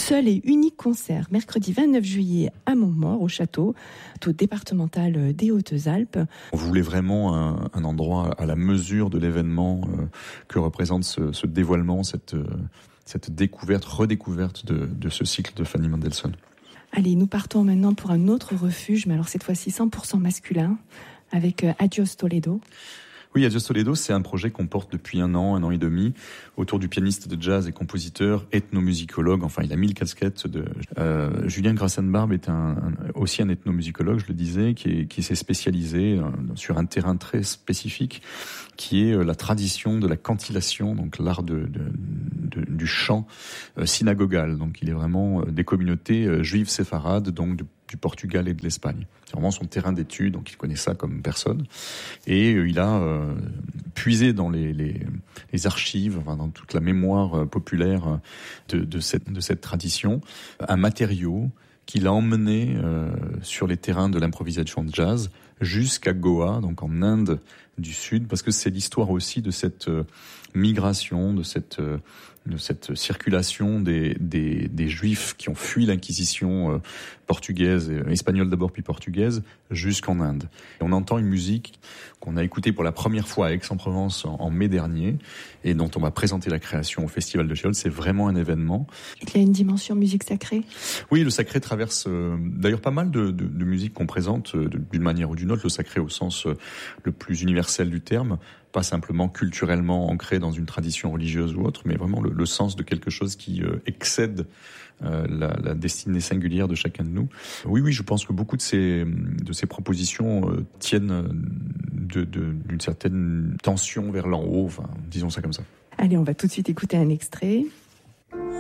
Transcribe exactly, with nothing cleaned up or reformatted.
Seul et unique concert, mercredi vingt-neuf juillet à Montmort, au château, au départemental des Hautes-Alpes. On voulait vraiment un, un endroit à la mesure de l'événement euh, que représente ce, ce dévoilement, cette, euh, cette découverte, redécouverte de, de ce cycle de Fanny Mendelssohn. Allez, nous partons maintenant pour un autre refuge, mais alors cette fois-ci cent pour cent masculin, avec euh, Adios Toledo. Oui, Adios Toledo, c'est un projet qu'on porte depuis un an, un an et demi, autour du pianiste de jazz et compositeur, ethnomusicologue. Enfin, il a mille casquettes. De euh, Julien Grassenbarbe est un, un, aussi un ethnomusicologue, je le disais, qui, est, qui s'est spécialisé euh, sur un terrain très spécifique, qui est euh, la tradition de la cantillation, donc l'art de, de, de, du chant euh, synagogal. Donc, il est vraiment euh, des communautés euh, juives séfarades, donc de du Portugal et de l'Espagne. C'est vraiment son terrain d'étude, donc il connaît ça comme personne. Et euh, il a euh, puisé dans les, les, les archives, enfin, dans toute la mémoire euh, populaire de, de, cette, de cette tradition, un matériau qu'il a emmené euh, sur les terrains de l'improvisation de jazz jusqu'à Goa, donc en Inde du Sud, parce que c'est l'histoire aussi de cette euh, migration, de cette euh, de cette circulation des, des, des Juifs qui ont fui l'Inquisition euh, portugaise, euh, espagnole d'abord puis portugaise, jusqu'en Inde. Et on entend une musique qu'on a écoutée pour la première fois à Aix-en-Provence en, en mai dernier et dont on va présenter la création au Festival de Chiol. C'est vraiment un événement. Il y a une dimension musique sacrée ? Oui, le sacré traverse euh, d'ailleurs pas mal de, de, de musique qu'on présente euh, d'une manière ou d'une autre, le sacré au sens euh, le plus universel du terme, pas simplement culturellement ancré dans une tradition religieuse ou autre, mais vraiment le, le sens de quelque chose qui euh, excède euh, la, la destinée singulière de chacun de nous. Oui, oui, je pense que beaucoup de ces, de ces propositions euh, tiennent de, de, d'une certaine tension vers l'en haut, enfin, disons ça comme ça. Allez, on va tout de suite écouter un extrait.